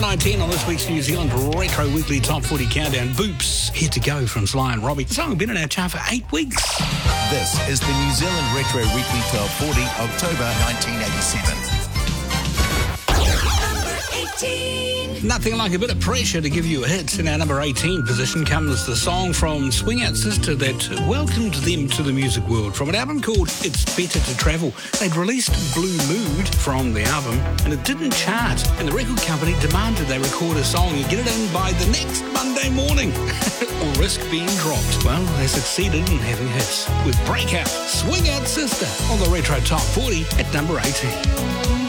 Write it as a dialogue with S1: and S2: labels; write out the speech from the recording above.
S1: 19 on this week's New Zealand Retro Weekly Top 40 Countdown. Boops, Here to Go from Sly and Robbie. The song has been in our chart for 8 weeks.
S2: This is the New Zealand Retro Weekly Top 40, October 1987.
S1: Nothing like a bit of pressure to give you a hit. In our number 18 position comes the song from Swing Out Sister that welcomed them to the music world from an album called It's Better to Travel. They'd released Blue Mood from the album and it didn't chart, and the record company demanded they record a song and get it in by the next Monday morning or risk being dropped. Well, they succeeded in having hits with Breakout, Swing Out Sister on the Retro Top 40 at number 18.